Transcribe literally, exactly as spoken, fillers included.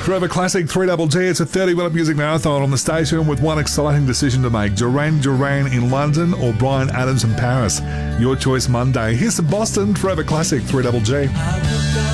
Forever Classic three Double G. It's a thirty-minute music marathon on the station with one exciting decision to make. Duran Duran in London or Bryan Adams in Paris. Your choice Monday. Here's to Boston. Forever Classic three Double G.